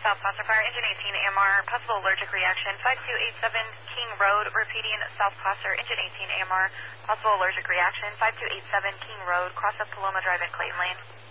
South Placer Fire, engine 18 AMR, possible allergic reaction, 5287 King Road, repeating South Placer, engine 18 AMR, possible allergic reaction, 5287 King Road, cross up Paloma Drive in Clayton Lane.